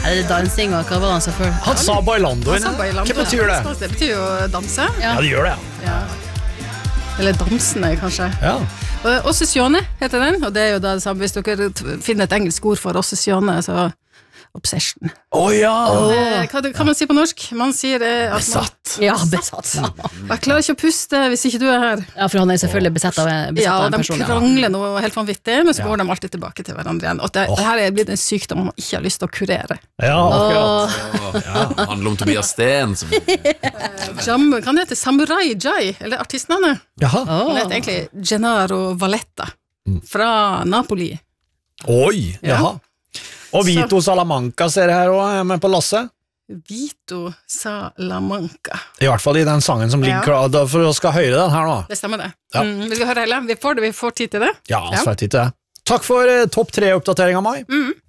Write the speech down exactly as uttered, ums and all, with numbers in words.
Er det dansing, og hva var det han sa før? Han sa bailando. Han sa bailando. Hva betyr det? Det betyr jo danse. Ja, det gjør det, ja. Eller dansende, kanskje. Ja. Ossessione heter den, og det er jo da det samme. Hvis dere finner et engelsk ord for ossessione, så obsession. Åh, oh, ja! Eh, hva kan man si på norsk? Man sier eh, at besatt. Man, ja, besatt. Ja. Jeg klarer ikke å puste hvis ikke du er her. Ja, for han er selvfølgelig besatt av, besatt ja, av en person. Ja, de krangler noe helt vanvittig, men så ja. går de alltid tilbake til hverandre igjen. Og det, oh. det her er blitt en sykdom man ikke har lyst til å kurere. Ja, akkurat. Oh, ja, handler om Tobias Steen. Som... Jam, kan det hete Samurai Jai, eller artistnavnet? Jaha. Oh. Han heter egentlig Gennaro Valletta, fra Napoli. Oi, ja. jaha. Og Vito Salamanca ser jeg her også, er med på lasset. Vito Salamanca. I hvert fall i den sangen som ligger klar, ja. For å skal høre den her nå. Det stemmer det. Ja. Mm, vil vi høre hele? Vi får, det, vi får tid til det. Ja, svært tid til det. Takk for eh, topp tre oppdatering av meg. Mm.